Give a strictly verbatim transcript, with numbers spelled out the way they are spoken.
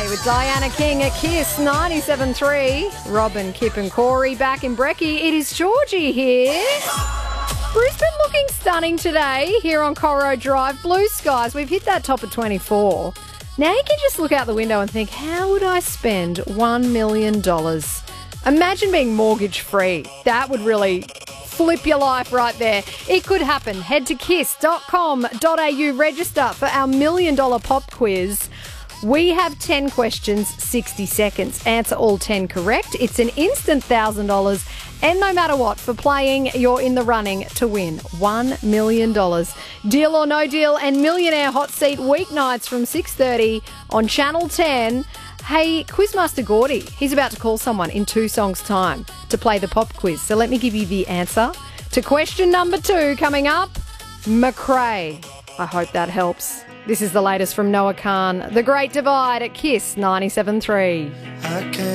Day with Diana King at Kiss ninety-seven point three. Robin, Kip and Corey back in Brecky. It is Georgie here. Brisbane looking stunning today here on Corro Drive. Blue skies. We've hit that top of twenty-four. Now you can just look out the window and think, how would I spend one million dollars? Imagine being mortgage free. That would really flip your life right there. It could happen. Head to kiss dot com dot a u, register for our million dollar pop quiz. We have ten questions, sixty seconds. Answer all ten correct. It's an instant one thousand dollars. And no matter what, for playing, you're in the running to win one million dollars. Deal or no deal and Millionaire Hot Seat weeknights from six thirty on Channel ten. Hey, Quizmaster Gordy, he's about to call someone in two songs' time to play the pop quiz. So let me give you the answer to question number two coming up. McRae. I hope that helps. This is the latest from Noah Khan. The Great Divide at Kiss ninety-seven point three.